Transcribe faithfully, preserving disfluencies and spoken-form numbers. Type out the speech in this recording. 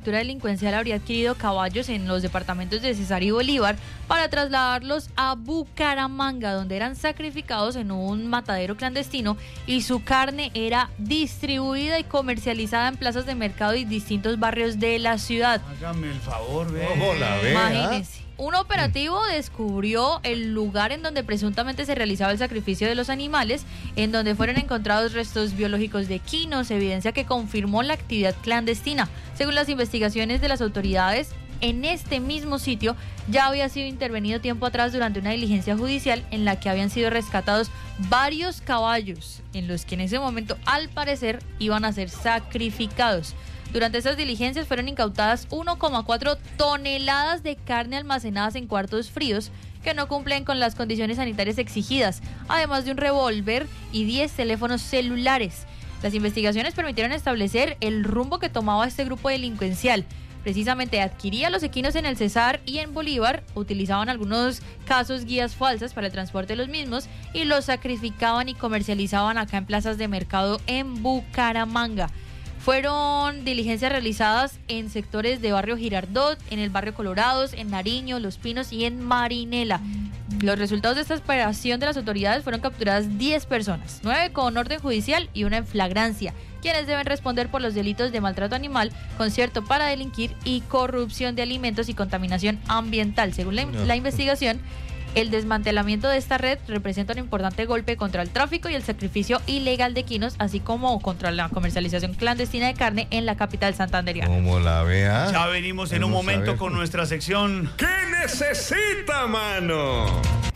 estructura delincuencial habría adquirido caballos en los departamentos de Cesar y Bolívar para trasladarlos a Bucaramanga, donde eran sacrificados en un matadero clandestino y su carne era distribuida y comercializada en plazas de mercado y distintos barrios de la ciudad. Hágame el favor, ve. ¿Cómo la ve? Imagínense. Un operativo descubrió el lugar en donde presuntamente se realizaba el sacrificio de los animales, en donde fueron encontrados restos biológicos de equinos, evidencia que confirmó la actividad clandestina. Según las investigaciones de las autoridades, en este mismo sitio ya había sido intervenido tiempo atrás durante una diligencia judicial en la que habían sido rescatados varios caballos, en los que en ese momento, al parecer, iban a ser sacrificados. Durante esas diligencias fueron incautadas uno coma cuatro toneladas de carne almacenadas en cuartos fríos que no cumplen con las condiciones sanitarias exigidas, además de un revólver y diez teléfonos celulares. Las investigaciones permitieron establecer el rumbo que tomaba este grupo delincuencial. Precisamente adquiría los equinos en el Cesar y en Bolívar, utilizaban algunos casos guías falsas para el transporte de los mismos y los sacrificaban y comercializaban acá en plazas de mercado en Bucaramanga. Fueron diligencias realizadas en sectores de barrio Girardot, en el barrio Colorados, en Nariño, Los Pinos y en Marinela. Los resultados de esta operación de las autoridades fueron capturadas diez personas, nueve con orden judicial y una en flagrancia, quienes deben responder por los delitos de maltrato animal, concierto para delinquir y corrupción de alimentos y contaminación ambiental. Según la, la investigación, el desmantelamiento de esta red representa un importante golpe contra el tráfico y el sacrificio ilegal de equinos, así como contra la comercialización clandestina de carne en la capital santandereana. Como la vea. Ya venimos en un momento con nuestra sección ¿Qué necesita, mano?